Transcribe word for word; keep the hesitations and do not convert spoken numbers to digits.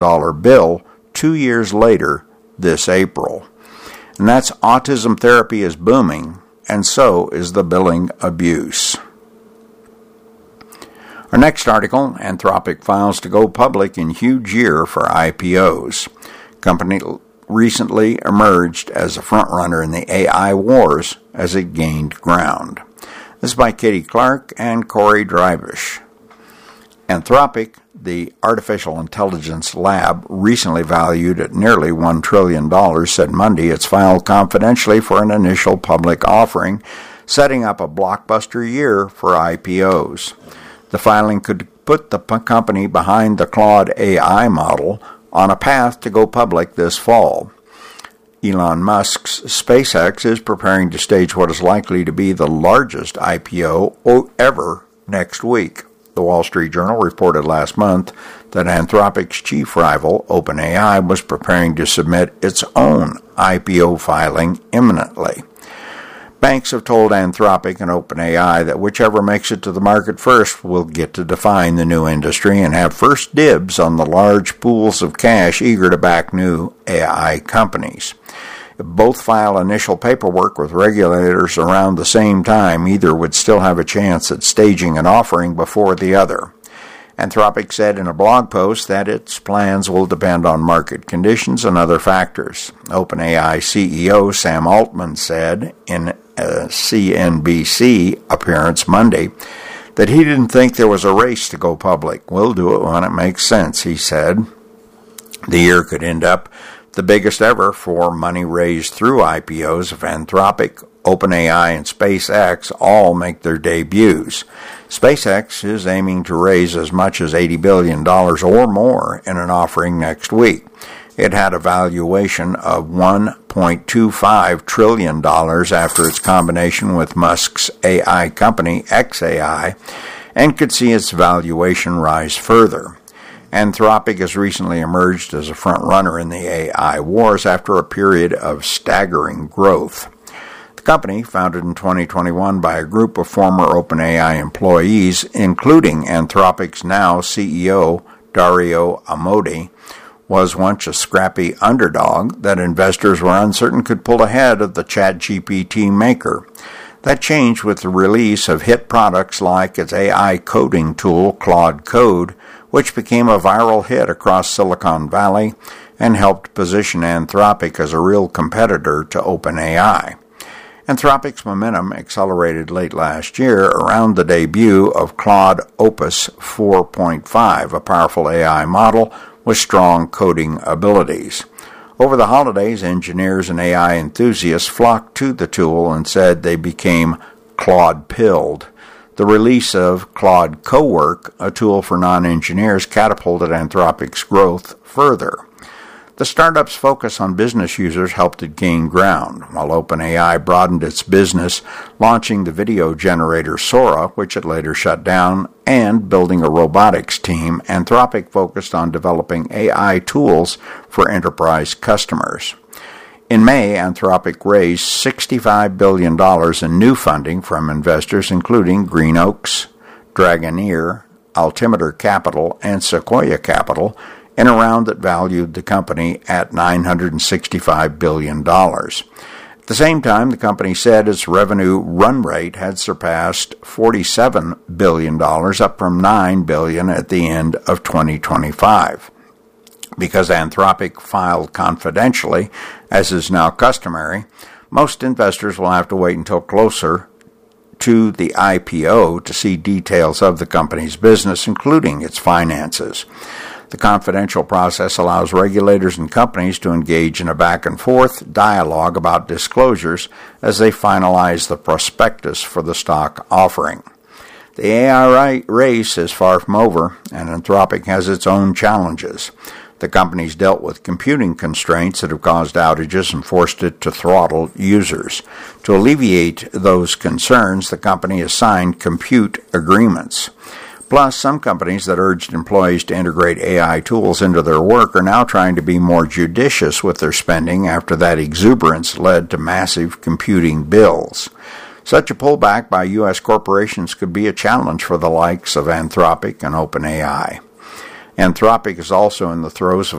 dollars bill two years later this April. And that's autism therapy is booming, and so is the billing abuse. Our next article, Anthropic files to go public in huge year for I P Os. Company recently emerged as a frontrunner in the A I wars as it gained ground. This is by Katie Clark and Corey Drybush. Anthropic, the artificial intelligence lab recently valued at nearly one trillion dollars, said Monday it's filed confidentially for an initial public offering, setting up a blockbuster year for I P Os. The filing could put the company behind the Claude A I model on a path to go public this fall. Elon Musk's SpaceX is preparing to stage what is likely to be the largest I P O ever next week. The Wall Street Journal reported last month that Anthropic's chief rival, OpenAI, was preparing to submit its own I P O filing imminently. Banks have told Anthropic and OpenAI that whichever makes it to the market first will get to define the new industry and have first dibs on the large pools of cash eager to back new A I companies. If both file initial paperwork with regulators around the same time, either would still have a chance at staging an offering before the other. Anthropic said in a blog post that its plans will depend on market conditions and other factors. OpenAI C E O Sam Altman said in a C N B C appearance Monday that he didn't think there was a race to go public. We'll do it when it makes sense, he said. The year could end up the biggest ever for money raised through I P Os if Anthropic, OpenAI, and SpaceX all make their debuts. SpaceX is aiming to raise as much as eighty billion dollars or more in an offering next week. It had a valuation of one point two five trillion dollars after its combination with Musk's A I company, X A I, and could see its valuation rise further. Anthropic has recently emerged as a front-runner in the A I wars after a period of staggering growth. The company, founded in twenty twenty-one by a group of former OpenAI employees, including Anthropic's now C E O, Dario Amodei, was once a scrappy underdog that investors were uncertain could pull ahead of the ChatGPT maker. That changed with the release of hit products like its A I coding tool, Claude Code, which became a viral hit across Silicon Valley and helped position Anthropic as a real competitor to OpenAI. Anthropic's momentum accelerated late last year around the debut of Claude Opus four point five, a powerful A I model with strong coding abilities. Over the holidays, engineers and A I enthusiasts flocked to the tool and said they became Claude-pilled. The release of Claude Cowork, a tool for non-engineers, catapulted Anthropic's growth further. The startup's focus on business users helped it gain ground, while OpenAI broadened its business, launching the video generator Sora, which it later shut down, and building a robotics team. Anthropic focused on developing A I tools for enterprise customers. In May, Anthropic raised sixty-five billion dollars in new funding from investors including Green Oaks, Dragoneer, Altimeter Capital, and Sequoia Capital, in a round that valued the company at nine hundred sixty-five billion dollars. At the same time, the company said its revenue run rate had surpassed forty-seven billion dollars, up from nine billion dollars at the end of twenty twenty-five. Because Anthropic filed confidentially, as is now customary, most investors will have to wait until closer to the I P O to see details of the company's business, including its finances. The confidential process allows regulators and companies to engage in a back-and-forth dialogue about disclosures as they finalize the prospectus for the stock offering. The A I race is far from over, and Anthropic has its own challenges. The company's dealt with computing constraints that have caused outages and forced it to throttle users. To alleviate those concerns, the company has signed compute agreements. Plus, some companies that urged employees to integrate A I tools into their work are now trying to be more judicious with their spending after that exuberance led to massive computing bills. Such a pullback by U S corporations could be a challenge for the likes of Anthropic and OpenAI. Anthropic is also in the throes of